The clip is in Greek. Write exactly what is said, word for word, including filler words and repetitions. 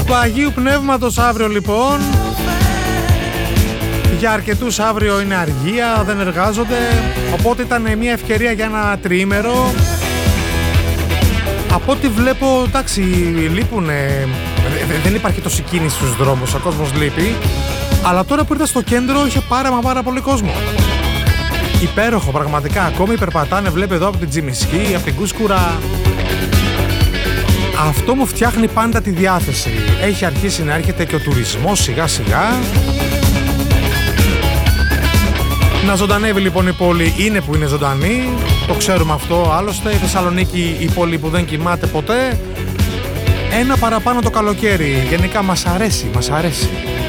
Από Αγίου Πνεύματος αύριο λοιπόν. Για αρκετούς αύριο είναι αργία, δεν εργάζονται, οπότε ήταν μια ευκαιρία για ένα τριήμερο. Από ό,τι βλέπω, εντάξει, λείπουνε, δεν υπάρχει τόση κίνηση στους δρόμους, ο κόσμος λείπει. Αλλά τώρα που ήρθα στο κέντρο είχε πάρα μα πάρα πολύ κόσμο. Υπέροχο πραγματικά, ακόμη περπατάνε, βλέπει εδώ από την Τζιμισκή, από την Κούσκουρα. Αυτό μου φτιάχνει πάντα τη διάθεση. Έχει αρχίσει να έρχεται και ο τουρισμός σιγά σιγά. Να ζωντανεύει λοιπόν η πόλη, είναι που είναι ζωντανή. Το ξέρουμε αυτό άλλωστε. Η Θεσσαλονίκη, η πόλη που δεν κοιμάται ποτέ. Ένα παραπάνω το καλοκαίρι. Γενικά μας αρέσει, μας αρέσει.